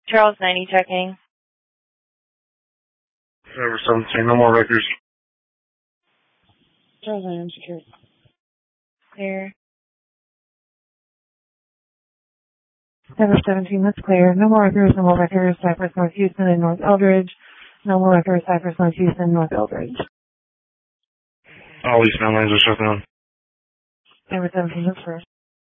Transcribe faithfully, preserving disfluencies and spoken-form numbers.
Charles ninety checking. Cypher seventeen, no more records. Charles ninety secure. Clear. Cypher seventeen, that's clear. No more records, no more records. Cypress North Houston and North Eldridge. No more records. Cypress North Houston, North Eldridge. All eastbound lanes are shut down. Cypher seventeen, that's first.